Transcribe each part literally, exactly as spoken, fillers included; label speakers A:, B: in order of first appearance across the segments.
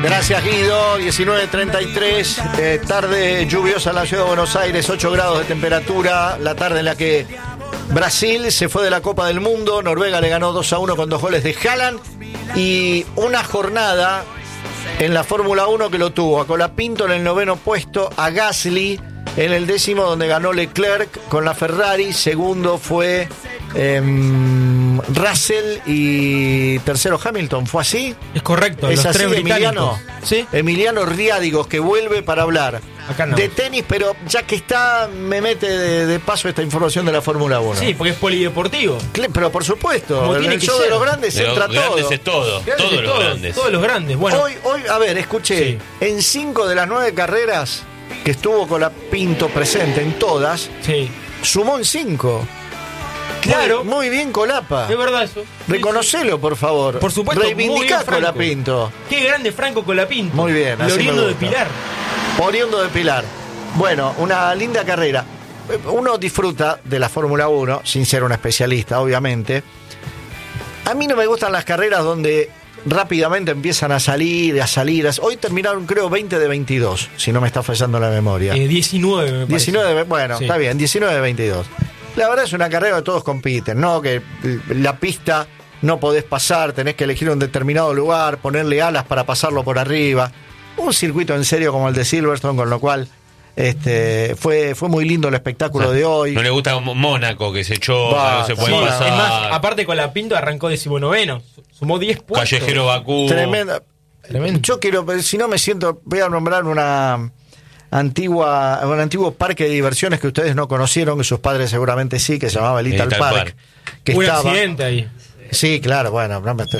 A: Gracias, Guido. diecinueve treinta y tres, eh, tarde lluviosa en la ciudad de Buenos Aires, ocho grados de temperatura, la tarde en la que Brasil se fue de la Copa del Mundo, Noruega le ganó dos a uno con dos goles de Haaland, y una jornada en la Fórmula uno que lo tuvo a Colapinto en el noveno puesto, a Gasly en el décimo, donde ganó Leclerc con la Ferrari, segundo fue eh, Russell y tercero Hamilton. ¿Fue así?
B: Es correcto.
A: Es
B: los
A: así,
B: tres
A: Emiliano.
B: ¿Sí?
A: Emiliano Riádigos, que vuelve para hablar
B: Acá no.
A: de tenis, pero ya que está, me mete de, de paso esta información de la Fórmula uno.
B: Sí, porque es polideportivo.
A: Pero por supuesto,
B: Como
A: en
B: tiene
A: el
B: que
A: show
B: ser.
A: de los grandes
C: De los
A: entra
C: grandes
A: todo.
C: es todo.
B: Grandes
C: Todos
B: de
C: los
B: todos,
C: grandes.
B: Todos los grandes. Bueno,
A: Hoy, hoy, a ver, escuché,
B: Sí.
A: en cinco de las nueve carreras que estuvo Colapinto presente, en todas,
B: sí.
A: sumó en cinco.
B: Claro.
A: Muy, muy bien, Colapa.
B: Es verdad eso.
A: Reconocelo, por favor.
B: Por supuesto, muy
A: Reivindicá
B: bien, Franco.
A: Colapinto.
B: Qué grande Franco Colapinto.
A: Muy bien,
B: El
A: así me
B: oriundo de
A: gusta.
B: Pilar.
A: Oriundo de Pilar. Bueno, una linda carrera. Uno disfruta de la Fórmula uno, sin ser un especialista, obviamente. A mí no me gustan las carreras donde rápidamente empiezan a salir, a salir. Hoy terminaron, creo, veinte de veintidós, si no me está fallando la memoria.
B: Eh, diecinueve, me parece.
A: diecinueve, bueno,
B: Sí.
A: está bien, diecinueve de veintidós. La verdad es una carrera que todos compiten, ¿no? Que la pista no podés pasar, tenés que elegir un determinado lugar, ponerle alas para pasarlo por arriba. Un circuito en serio como el de Silverstone, con lo cual este fue fue muy lindo el espectáculo
C: O sea,
A: de hoy.
C: No le gusta Mónaco, que se echó,
A: Va,
C: no se puede
A: sí.
C: pasar.
B: Es más, aparte Colapinto arrancó decimonoveno. Sumó diez puntos.
C: Callejero Bakú.
A: Tremenda.
B: Tremendo.
A: Yo quiero, si no me siento, voy a nombrar una antigua, un antiguo parque de diversiones que ustedes no conocieron, que sus padres seguramente sí, que se llamaba el Little
C: Little
A: Park.
C: Park.
A: Que
B: Un
A: estaba,
B: accidente ahí.
A: Sí, claro, bueno, no me,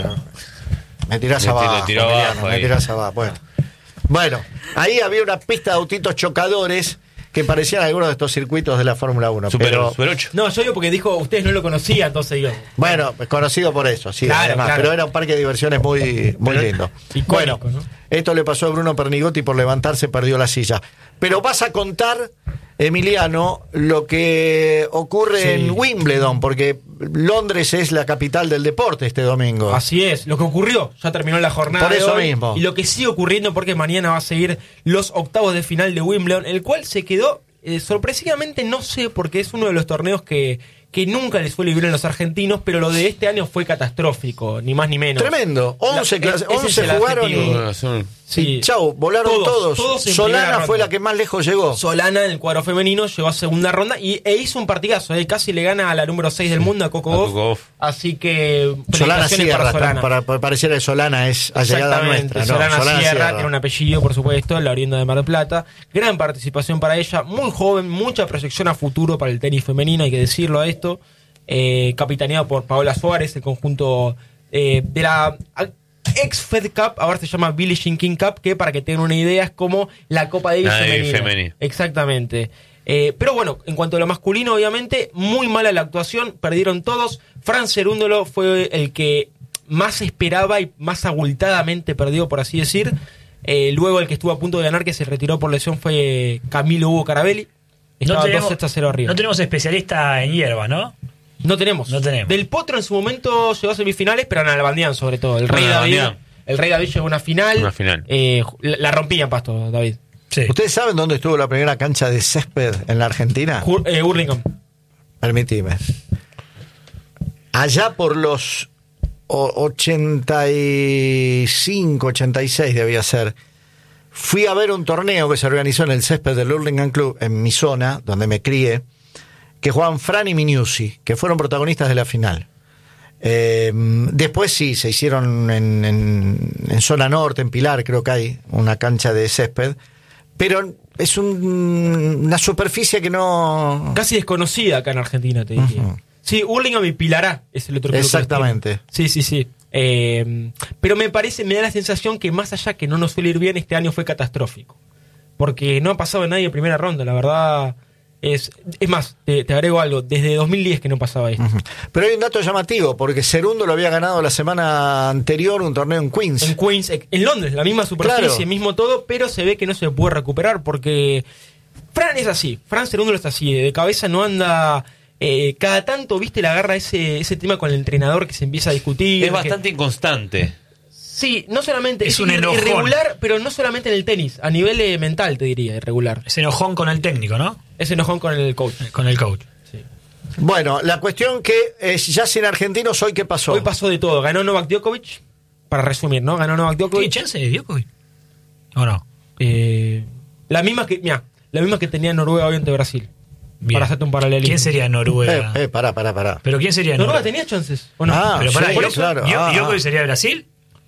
A: me tirás
C: Me tiro-
A: abajo,
C: tiro
A: Emiliano,
C: abajo
A: me
C: ahí.
A: tirás abajo. Bueno. bueno, ahí había una pista de autitos chocadores que parecían algunos de estos circuitos de la Fórmula uno.
C: Super,
A: pero,
C: Super ocho.
B: No, yo digo porque dijo, ustedes no lo conocían, entonces digo.
A: bueno, es conocido por eso, sí,
B: Claro,
A: además,
B: claro.
A: pero era un parque de diversiones muy, muy
B: Pero
A: lindo.
B: icónico,
A: Bueno,
B: ¿no?
A: esto le pasó a Bruno Pernigotti, por levantarse perdió la silla. Pero vas a contar, Emiliano, lo que ocurre
B: Sí.
A: en Wimbledon, porque Londres es la capital del deporte este domingo.
B: Así es, lo que ocurrió, ya terminó la jornada
A: Por
B: de
A: eso
B: hoy,
A: mismo.
B: y lo que sigue ocurriendo porque mañana va a seguir los octavos de final de Wimbledon, el cual se quedó eh, sorpresivamente, no sé, porque es uno de los torneos que, que nunca les suele vivir a los argentinos, pero lo de este año fue catastrófico, ni más ni menos.
A: Tremendo. once,
B: La-
A: clase-
B: ese es
A: once
B: el
A: jugaron
B: adjetivo.
A: y,
C: Bueno, son-
B: Sí.
A: y chau, volaron
B: Todos,
A: todos.
B: todos en primera
A: Solana
B: ronda.
A: fue la que más lejos llegó.
B: Solana en el cuadro femenino llegó a segunda ronda y, e hizo un partidazo, eh, casi le gana a la número seis del mundo, a Coco
C: A
B: Gauff.
C: Coco Gauff.
B: Así que
A: Solana
B: felicitaciones
A: Sierra,
B: para Solana.
A: para, para pareciera que Solana es allegada
B: Exactamente,
A: nuestra. ¿no?
B: Solana, Sierra,
A: Sierra.
B: tiene un apellido, por supuesto, la oriunda de Mar del Plata. Gran participación para ella, muy joven, mucha proyección a futuro para el tenis femenino, hay que decirlo a esto. Eh, capitaneado por Paola Suárez, el conjunto eh, de la ex Fed Cup, ahora se llama Billie Jean King Cup, que para que tengan una idea es como la Copa Davis
C: La Davis
B: femenina.
C: femenina.
B: Exactamente. Eh, pero bueno, en cuanto a lo masculino, obviamente, muy mala la actuación, perdieron todos. Fran Cerúndolo fue el que más esperaba y más abultadamente perdió, por así decir. Eh, luego el que estuvo a punto de ganar, que se retiró por lesión, fue Camilo Hugo Carabelli. Estaba dos sets a cero arriba.
D: no tenemos especialista en hierbas, ¿no?
B: No tenemos.
D: No tenemos.
B: Del Potro en su momento llegó a semifinales, pero en Albandián sobre todo. El Rey
C: Bueno,
B: David.
C: Albandián.
B: El Rey David llegó a una final.
C: Una final.
B: Eh, la, la rompía en Pasto, David.
D: Sí.
A: ¿Ustedes saben dónde estuvo la primera cancha de césped en la Argentina?
B: Hur- eh, Hurlingham.
A: Permitime. Allá por los o- ochenta y cinco, ochenta y seis debía ser. Fui a ver un torneo que se organizó en el césped del Hurlingham Club, en mi zona, donde me crié, que jugaban Fran y Miniusi, que fueron protagonistas de la final. Eh, después sí, se hicieron en, en, en zona norte, en Pilar, creo que hay una cancha de césped, pero es un, una superficie que no...
B: Casi desconocida acá en Argentina, te diría.
A: Ujú.
B: Sí, Hurlingham y Pilará es el otro club.
A: Exactamente.
B: Sí, sí, sí. Eh, pero me parece, me da la sensación que más allá que no nos suele ir bien, este año fue catastrófico. Porque no ha pasado nadie en primera ronda, la verdad. Es, es más, te, te agrego algo, desde dos mil diez que no pasaba esto.
A: Ujú. Pero hay un dato llamativo, porque Cerundo lo había ganado la semana anterior un torneo en Queens.
B: En Queens, en Londres, la misma superficie,
A: Claro.
B: mismo todo, pero se ve que no se puede recuperar porque Fran es así, Fran Cerúndolo está así, de cabeza no anda, eh, cada tanto, viste, le agarra ese, ese tema con el entrenador que se empieza a discutir.
C: Es
B: que-
C: bastante inconstante.
B: Sí, no solamente
D: Es
B: es,
D: un
B: ir-
D: enojón.
B: irregular, pero no solamente en el tenis, a nivel eh, mental te diría, irregular.
D: Es enojón con el técnico, ¿no?
B: Es enojón con el coach.
D: Con el coach.
A: Bueno, la cuestión que es ya sin argentinos, ¿hoy qué pasó?
B: Hoy pasó de todo. Ganó Novak Djokovic, para resumir, ¿no? Ganó Novak
D: ¿Tiene
B: Djokovic.
D: chance de Djokovic? ¿O no?
B: Eh, la misma que, mira, la misma que tenía Noruega hoy ante Brasil.
D: Bien.
B: Para hacerte un paralelismo.
D: ¿Quién sería Noruega?
A: Eh, eh, pará, pará, pará.
D: ¿Pero quién sería
B: Noruega
D: Noruega?
B: tenía chances, ¿o no?
A: Ah,
D: Pero pará,
A: sí,
D: por eso,
A: claro.
D: ¿Djo-
A: Ah,
D: ¿Djokovic
A: ah.
D: sería Brasil?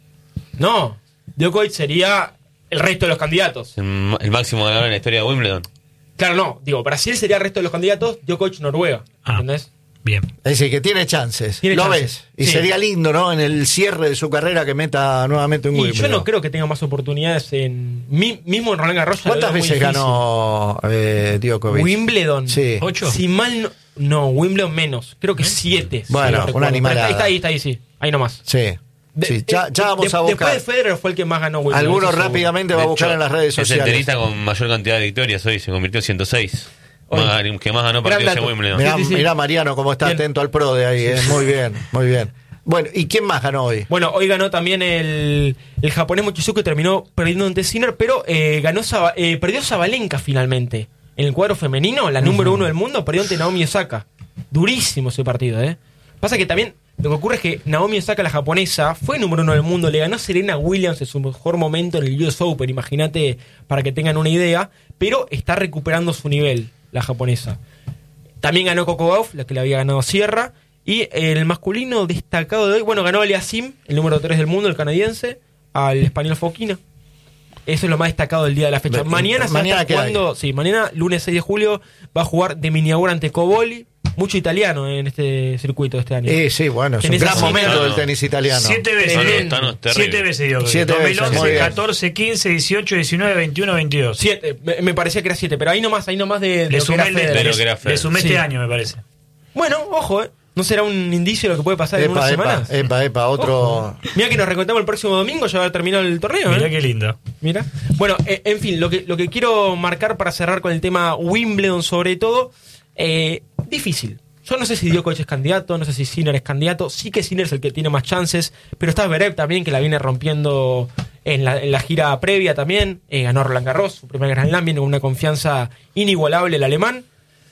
B: No, Djokovic sería el resto de los candidatos.
C: El, el máximo ganador en la historia de Wimbledon.
B: Claro, no, digo, Brasil sería el resto de los candidatos, Djokovic Noruega,
D: Ah.
B: ¿entendés?
D: Bien.
A: Es decir, que tiene chances.
B: Tiene
A: Lo
B: chances.
A: ves. Y
B: Sí.
A: sería lindo, ¿no? En el cierre de su carrera que meta nuevamente un
B: Y
A: Wimbledon.
B: yo no creo que tenga más oportunidades en... mi- mismo en Roland Garros. ya lo
A: ¿Cuántas
B: veo muy
A: veces
B: difícil.
A: ganó eh, Djokovic?
B: Wimbledon.
A: Sí.
D: ¿Ocho?
B: Si mal no... No, Wimbledon menos. Creo que siete. si
A: Bueno,
B: no
A: una
B: recuerdo.
A: animalada.
B: Pero Está ahí, está ahí, está ahí, sí. Ahí nomás.
A: Sí.
B: De-
A: Sí, ya,
B: eh,
A: ya vamos
B: de-
A: a buscar.
B: Después de Federer fue el que más ganó Wimbledon.
A: Algunos
B: eso seguro.
A: rápidamente va a
C: De
A: buscar
C: hecho,
A: en las redes
C: Es el
A: sociales.
C: tenista con mayor cantidad de victorias hoy, se convirtió en ciento seis.
B: Hoy.
C: Más, que más ganó
B: Gran
C: partidos en
B: dato.
C: Wimbledon.
A: Mirá,
B: Sí, sí, sí.
A: mirá Mariano cómo está
B: Bien.
A: atento al pro de ahí. eh. Muy bien, muy bien. Bueno, ¿y quién más ganó hoy?
B: Bueno, hoy ganó también el, el japonés Mochizuki, que terminó perdiendo ante Sinner, pero eh, ganó Saba- eh, perdió Sabalenka finalmente. En el cuadro femenino, la número uno del mundo, perdió ante Naomi Osaka. Durísimo ese partido, ¿eh? Pasa que también lo que ocurre es que Naomi Osaka, la japonesa, fue número uno del mundo, le ganó a Serena Williams en su mejor momento en el U S Open, imagínate, para que tengan una idea, pero está recuperando su nivel, la japonesa. También ganó Coco Gauff, la que le había ganado Sierra. Y el masculino destacado de hoy, bueno, ganó Aliasim, el número tres del mundo, el canadiense, al español Fokina. Eso es lo más destacado del día de la fecha.
A: Be-
B: Mañana se va a
A: mañana
B: estar
A: qué hay.
B: jugando, sí, mañana, lunes seis de julio, va a jugar de Miniagura ante Coboli. Mucho italiano en este circuito de este año.
A: Eh, sí, bueno, es un
B: Tenés
A: gran
B: a
A: momento
B: Sinner.
A: del tenis italiano.
D: Siete veces.
B: Tremendo.
C: Thanos, terrible.
D: Siete veces Djokovic.
A: Siete veces, muy
D: dos mil once,
A: bien.
D: catorce, quince, dieciocho, diecinueve, veintiuno, veintidós.
B: Siete, me, me parecía que era siete, pero ahí nomás, ahí nomás de, de
D: Le
B: lo que
D: sumé,
B: era
D: el de,
B: Federer.
C: de lo que era
D: le
C: Federer.
D: sumé
B: Sí.
D: este año, me parece.
B: Bueno, ojo, ¿eh? ¿No será un indicio de lo que puede pasar en
A: Epa,
B: unas
A: epa,
B: semanas?
A: epa, epa, otro...
B: Mira que nos reencontramos el próximo domingo, ya va a terminar el torneo.
D: Mirá
B: ¿eh?
D: qué lindo.
B: Mira. Bueno, eh, en fin, lo que, lo que quiero marcar para cerrar con el tema Wimbledon sobre todo, eh, difícil. Yo no sé si Djokovic es candidato, no sé si Sinner es candidato, sí que Sinner es el que tiene más chances, pero está Zverev también, que la viene rompiendo en la, en la gira previa también, eh, ganó Roland Garros, su primer Grand Slam, viene con una confianza inigualable el alemán.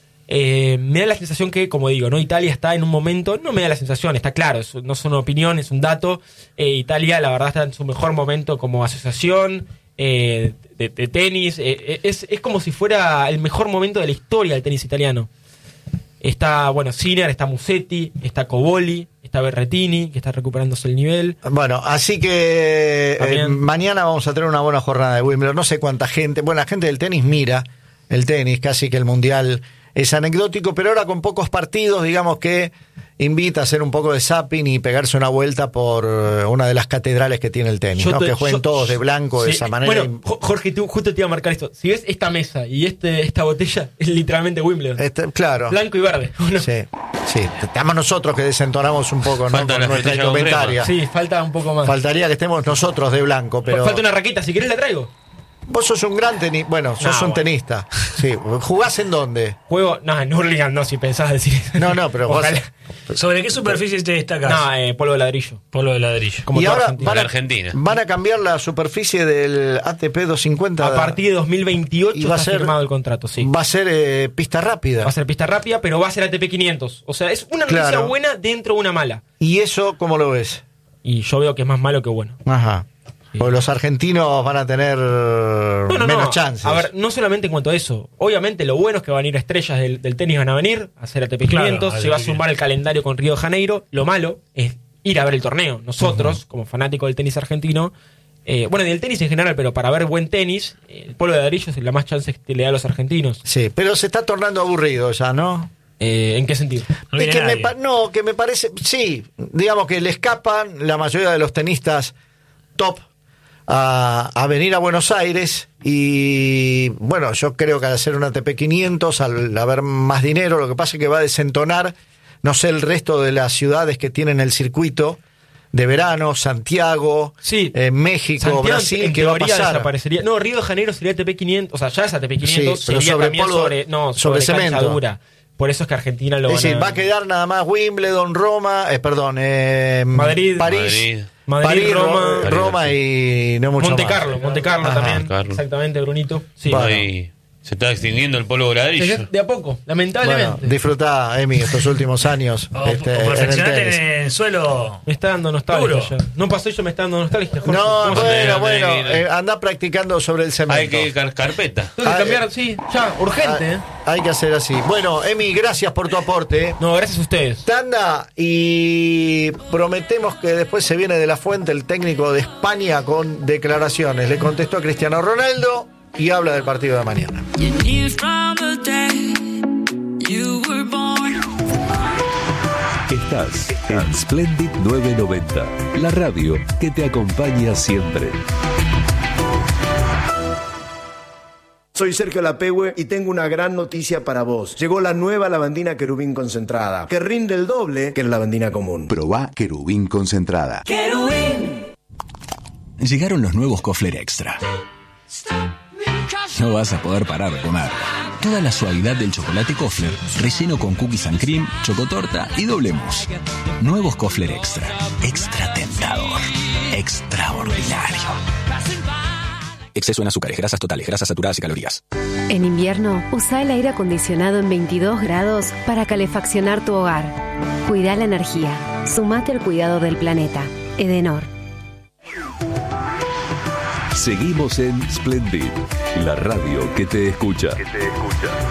B: Eh, me da la sensación que, como digo, no Italia está en un momento, no me da la sensación, está claro, es- no es una opinión, es un dato. Eh, Italia, la verdad, está en su mejor momento como asociación eh, de, de tenis. Eh, es, es como si fuera el mejor momento de la historia del tenis italiano. Está, bueno, Sinner, está Musetti, está Coboli, está Berrettini, que está recuperándose el nivel.
A: Bueno, así que eh,
B: También.
A: mañana vamos a tener una buena jornada de Wimbledon. No sé cuánta gente, bueno, la gente del tenis mira el tenis, casi que el mundial es anecdótico, pero ahora con pocos partidos, digamos que invita a hacer un poco de zapping y pegarse una vuelta por eh, una de las catedrales que tiene el tenis,
B: Yo
A: ¿no?
B: te-
A: Que jueguen
B: yo-
A: todos de blanco de
B: Sí,
A: esa manera.
B: Bueno, Jo- Jorge, tú justo te iba a marcar esto. Si ves esta mesa y este esta botella, es literalmente Wimbledon.
A: Este, claro.
B: Blanco y verde. ¿o no?
A: Sí, sí. Estamos nosotros que desentonamos un poco, ¿no?
C: Falta
A: Con
C: la
A: nuestra
C: frutilla con
A: indumentaria.
B: Sí, falta un poco más.
A: Faltaría que estemos nosotros de blanco, pero
B: Falta una raqueta, si querés la traigo.
A: vos sos un gran tenista. Bueno, sos
B: No,
A: un
B: bueno.
A: tenista. Sí. ¿Jugás en dónde?
B: Juego, no, en Hurlingham no, si pensás decir eso.
A: No, no, pero vos-
B: Ojalá.
D: ¿Sobre qué superficie te destacas?
B: No, eh, polvo de ladrillo.
D: Polvo de ladrillo.
B: Como
A: y
B: toda
A: ahora
B: Argentina.
A: van a,
C: En Argentina.
A: van a cambiar la superficie del A T P doscientos cincuenta.
B: A partir de dos mil veintiocho
A: Y va a
B: está
A: ser-
B: firmado el contrato, sí.
A: Va a ser eh, pista rápida.
B: Va a ser pista rápida, pero va a ser A T P quinientos. O sea, es una noticia
A: Claro.
B: buena dentro de una mala.
A: ¿Y eso cómo lo ves?
B: Y yo veo que es más malo que bueno.
A: Ajá.
B: Sí.
A: Porque los argentinos van a tener
B: No, no,
A: menos
B: no.
A: chances.
B: A ver, no solamente en cuanto a eso. Obviamente lo bueno es que van a ir estrellas del, del tenis, van a venir a hacer A T P
D: Claro,
B: quinientos, se va a
D: A T P
B: sumar el calendario con Río de Janeiro. Lo malo es ir a ver el torneo. Nosotros, como fanáticos del tenis argentino, eh, bueno, del tenis en general, pero para ver buen tenis, el polvo de ladrillo es la más chances que le da a los argentinos.
A: Sí, pero se está tornando aburrido ya, ¿no?
B: Eh, ¿En qué sentido?
D: No
A: Es
D: viene
A: que me
D: nadie.
A: pa- no, que me parece, sí, digamos que le escapan la mayoría de los tenistas top a, a venir a Buenos Aires y bueno, yo creo que al hacer una A T P quinientos, al haber más dinero, lo que pasa es que va a desentonar, no sé, el resto de las ciudades que tienen el circuito de verano, Santiago,
B: Sí.
A: eh, México,
B: Santiago,
A: Brasil,
B: en
A: que va a
B: teoría
A: pasar.
B: desaparecería. No, Río de Janeiro sería A T P quinientos, o sea, ya es A T P quinientos,
A: Sí, pero
B: sería
A: sobre
B: también
A: polvo-
B: sobre, no,
A: sobre
B: sobre, cancha
A: cemento.
B: dura. Por eso es que Argentina lo
A: Es
B: van
A: decir, va a quedar nada más Wimbledon, Roma, eh, perdón, eh,
B: Madrid.
A: París,
C: Madrid.
B: Madrid,
A: París,
B: Roma,
A: Ro- Roma y no mucho
B: Monte
A: más.
B: Carlo, Monte Carlo
A: Ajá.
B: también.
C: Carlo.
B: Exactamente, Brunito. Sí.
A: Bueno.
C: Ahí se está extinguiendo el polvo ladrillo.
B: De a poco, lamentablemente.
A: Bueno, disfrutá, Emi, estos últimos años
D: O,
A: este,
D: o
A: en el
D: perfeccionate
A: tenis.
D: en el suelo.
B: Me está dando nostalgia
D: Duro.
B: ya. No pasó y yo me está dando nostalgia, Jorge.
A: No,
B: ¿Cómo se-
A: bueno,
C: te-
A: bueno,
C: te- te-
A: eh, anda practicando sobre el cemento.
C: Hay que car- carpeta.
B: Tengo que
A: Ah,
B: cambiar,
A: eh.
B: sí, ya, urgente, ¿eh?
A: Ah, hay que hacer así. Bueno, Emi, gracias por tu aporte.
B: No, gracias a ustedes.
A: Tanda, y prometemos que después se viene de la fuente el técnico de España con declaraciones. Le contestó a Cristiano Ronaldo y habla del partido de mañana.
E: You knew from the day you were born.
F: Estás en Splendid novecientos noventa, la radio que te acompaña siempre.
G: Soy Sergio Lapehue y tengo una gran noticia para vos. Llegó la nueva lavandina querubín concentrada, que rinde el doble que la lavandina común.
H: Probá querubín concentrada.
I: Llegaron los nuevos Kofler Extra. No vas a poder parar de comer. Toda la suavidad del chocolate Kofler, relleno con cookies and cream, chocotorta y doble mousse. Nuevos Kofler Extra. Extra tentador. Extraordinario. Exceso en azúcares, grasas totales, grasas saturadas y calorías.
J: En invierno, usa el aire acondicionado en veintidós grados para calefaccionar tu hogar. Cuida la energía. Sumate al cuidado del planeta. Edenor.
F: Seguimos en Splendid, la radio que te escucha.